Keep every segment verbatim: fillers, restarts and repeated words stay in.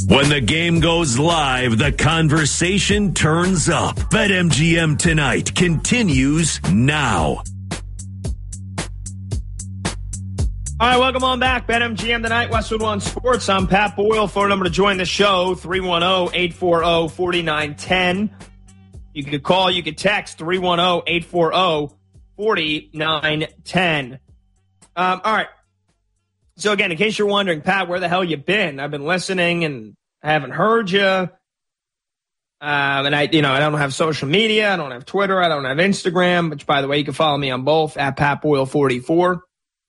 When the game goes live, the conversation turns up. BetMGM Tonight continues now. All right, welcome on back. BetMGM Tonight, Westwood One Sports. I'm Pat Boyle. Phone number to join the show, three one zero, eight four zero, four nine one zero. You can call, you can text, three one zero, eight four zero, four nine one zero. Um, all right. So, again, in case you're wondering, Pat, where the hell you been? I've been listening and I haven't heard you. Um, and, I, you know, I don't have social media. I don't have Twitter. I don't have Instagram, which, by the way, you can follow me on both, at Pat Boyle forty-four.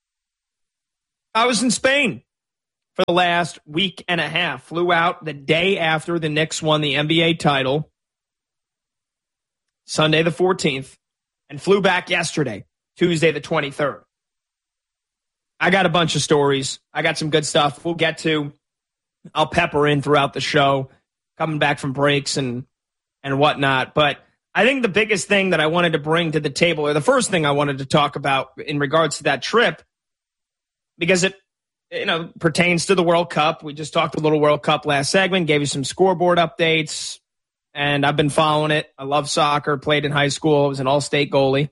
I was in Spain for the last week and a half. Flew out the day after the Knicks won the N B A title, Sunday the fourteenth, and flew back yesterday, Tuesday the twenty-third. I got a bunch of stories. I got some good stuff we'll get to. I'll pepper in throughout the show, coming back from breaks and, and whatnot. But I think the biggest thing that I wanted to bring to the table, or the first thing I wanted to talk about in regards to that trip, because it, you know, pertains to the World Cup. We just talked a little World Cup last segment, gave you some scoreboard updates, and I've been following it. I love soccer, played in high school. I was an all-state goalie.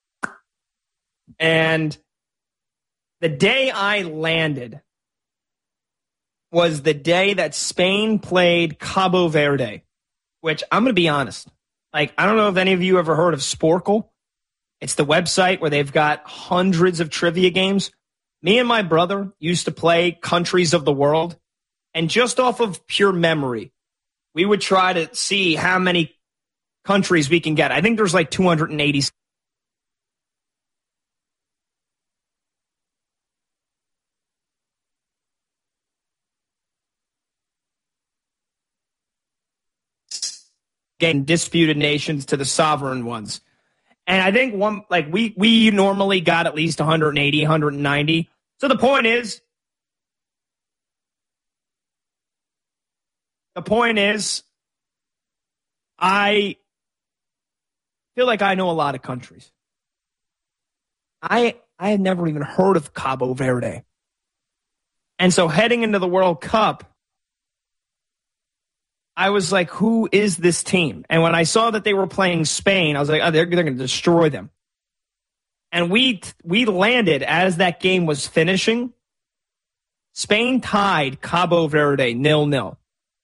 And the day I landed was the day that Spain played Cabo Verde, which I'm going to be honest. Like, I don't know if any of you ever heard of Sporkle. It's the website where they've got hundreds of trivia games. Me and my brother used to play Countries of the World, and just off of pure memory, we would try to see how many countries we can get. I think there's like two hundred eighty. Getting disputed nations to the sovereign ones. And I think one, like we, we normally got at least one hundred eighty, one hundred ninety. So the point is, the point is, I feel like I know a lot of countries. I, I had never even heard of Cabo Verde. And so heading into the World Cup, I was like, who is this team? And when I saw that they were playing Spain, I was like, oh, they're, they're going to destroy them. And we we landed as that game was finishing. Spain tied Cabo Verde nil nil.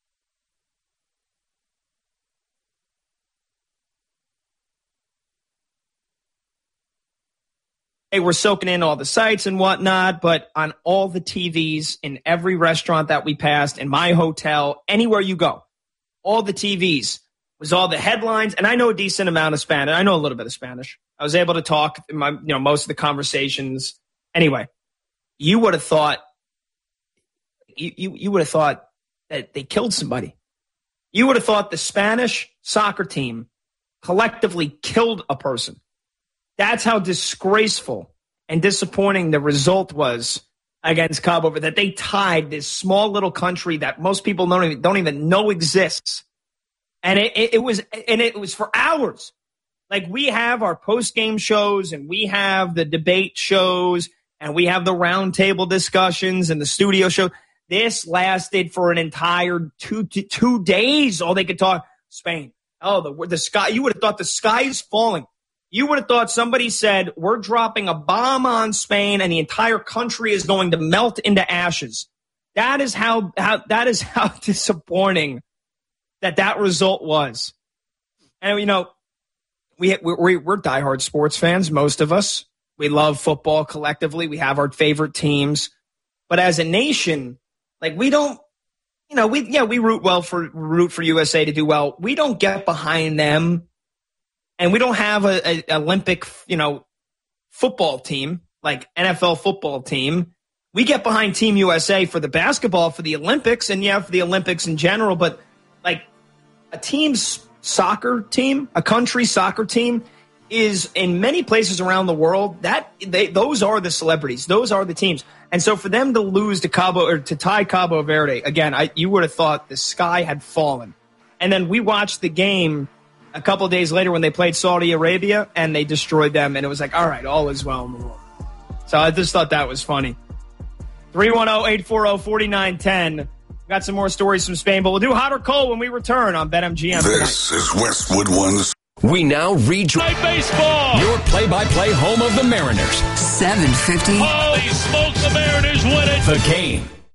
They were soaking in all the sights and whatnot, but on all the T Vs, in every restaurant that we passed, in my hotel, anywhere you go, all the T Vs was all the headlines, and I know a decent amount of Spanish. I know a little bit of Spanish. I was able to talk in my, you know, most of the conversations. Anyway, you would have thought you, you, you would have thought that they killed somebody. You would have thought the Spanish soccer team collectively killed a person. That's how disgraceful and disappointing the result was against Cabo Verde, that they tied this small little country that most people don't even, don't even know exists. And it, it, it was and it was for hours. Like, we have our post-game shows, and we have the debate shows, and we have the roundtable discussions and the studio show. This lasted for an entire two two days. All they could talk Spain. Oh, the the sky. You would have thought the sky is falling. You would have thought somebody said, we're dropping a bomb on Spain and the entire country is going to melt into ashes. That is how, how that is how disappointing that that result was. And, you know, we, we, we're diehard sports fans, most of us. We love football collectively. We have our favorite teams. But as a nation, like, we don't, you know, we, yeah, we root well for, root for U S A to do well. We don't get behind them. And we don't have a, a Olympic, you know, football team, like N F L football team. We get behind Team U S A for the basketball, for the Olympics, and yeah, for the Olympics in general. But like, a team's soccer team, a country soccer team, is in many places around the world, that they, those are the celebrities. Those are the teams. And so for them to lose to Cabo, or to tie Cabo Verde, again, I, you would have thought the sky had fallen. And then we watched the game a couple of days later when they played Saudi Arabia, and they destroyed them. And it was like, all right, all is well in the world. So I just thought that was funny. three one zero, eight four zero, four nine one zero. Got some more stories from Spain, but we'll do hot or cold when we return on BetMGM. This tonight. is Westwood One's. We now rejoin baseball. Your play-by-play home of the Mariners. seven fifty. Holy smokes, the Mariners win it. The Game.